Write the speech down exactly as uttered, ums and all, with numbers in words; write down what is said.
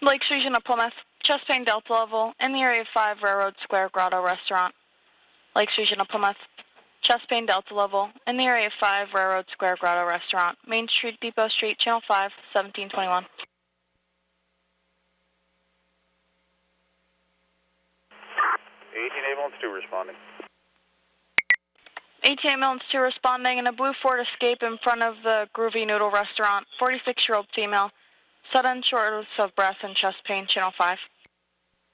Lakes Region of Plymouth, chest pain delta level, in the area of five Railroad Square Grotto Restaurant. Lakes Region of Plymouth, chest pain delta level, in the area of five Railroad Square Grotto Restaurant, Main Street, Depot Street, Channel five, seventeen twenty-one. eighteen ambulance two responding. eighteen ambulance two responding in a blue Ford Escape in front of the Groovy Noodle Restaurant, forty-six-year-old female, sudden shortness of breath and chest pain, Channel five.